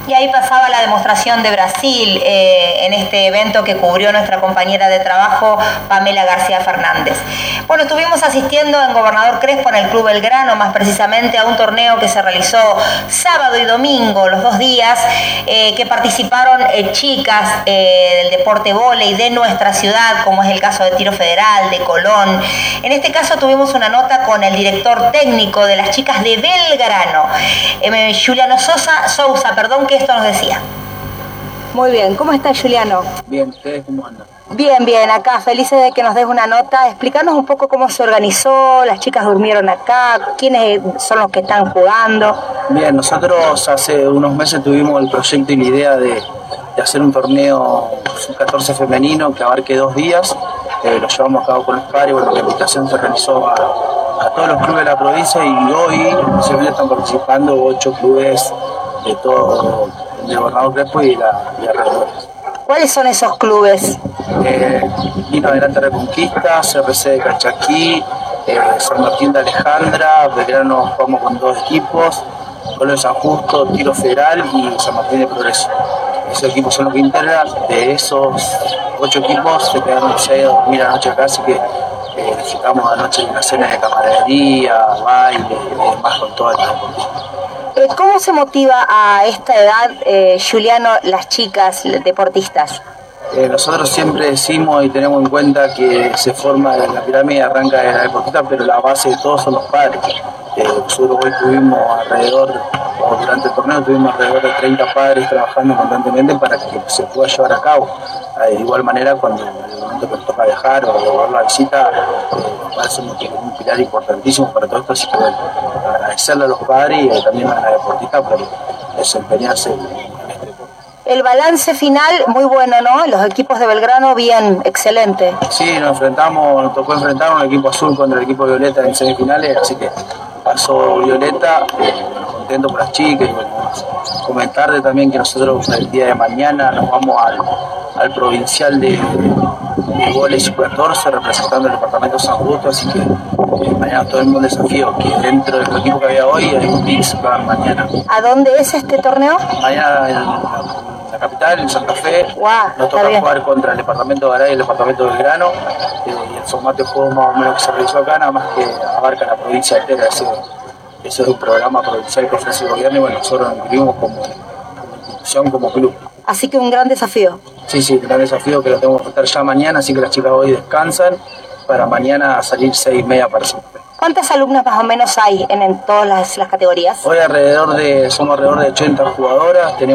Y ahí pasaba la demostración de Brasil en este evento que cubrió nuestra compañera de trabajo Pamela García Fernández. Bueno, estuvimos asistiendo en Gobernador Crespo, en el Club Belgrano, más precisamente a un torneo que se realizó sábado y domingo, los 2 días, que participaron chicas del deporte vóley de nuestra ciudad, como es el caso de Tiro Federal, de Colón. En este caso tuvimos una nota con el director técnico de las chicas de Belgrano, Juliano Sousa, que esto nos decía. Muy bien, ¿cómo está Juliano? Bien, ¿ustedes cómo andan? Bien, acá felices de que nos des una nota. Explícanos un poco cómo se organizó, las chicas durmieron acá, quiénes son los que están jugando. Bien, nosotros hace unos meses tuvimos el proyecto y la idea de hacer un torneo sub-14 femenino que abarque 2 días. Lo llevamos a cabo con los padres. Bueno, la invitación se realizó a todos los clubes de la provincia y hoy especialmente están participando 8 clubes de todo el Gobernador Crespo y alrededores. ¿Cuáles son esos clubes? Vino Adelante Reconquista, CRC de Cachaquí, San Martín de Alejandra, Belgrano jugamos con 2 equipos, Pueblo de San Justo, Tiro Federal y San Martín de Progreso. Esos equipos son los que integran. De esos 8 equipos se quedaron 6 a dormir anoche acá, así que disfrutamos anoche de una cena de camaradería, baile y demás con toda la deportista. ¿Cómo se motiva a esta edad, Juliano, las chicas deportistas? Nosotros siempre decimos y tenemos en cuenta que se forma la pirámide, arranca de la deportista, pero la base de todos son los padres. Nosotros hoy durante el torneo tuvimos alrededor de 30 padres trabajando constantemente para que se pueda llevar a cabo. De igual manera, cuando en el momento que toca viajar o dar la visita, los padres son un pilar importantísimo para todo esto, así que bueno, agradecerle a los padres y también a la deportista por desempeñarse en este deporte. El balance final, muy bueno, ¿no? Los equipos de Belgrano, bien, excelente. Sí, nos tocó enfrentar a un equipo azul contra el equipo violeta en semifinales, así que pasó Violeta, contento por las chicas. Y bueno, comentarle también que nosotros el día de mañana nos vamos al provincial de vóley sub-14 representando el departamento de San Justo, así que mañana todo el mundo desafío, que dentro del equipo que había hoy hay un mix para mañana. ¿A dónde es este torneo? Mañana en la capital, en Santa Fe. Nos toca jugar contra el departamento de Garay y el departamento de Belgrano, y el formato de juego más o menos que se realizó acá, nada más que abarca la provincia entera. Eso es un programa provincial que ofrece el gobierno y bueno, nosotros nos inscribimos como institución, como club. Así que un gran desafío. Sí, un gran desafío que lo tenemos que estar ya mañana, así que las chicas hoy descansan para mañana salir 6:30 para siempre. ¿Cuántas alumnas más o menos hay en todas las categorías? Hoy somos alrededor de 80 jugadoras.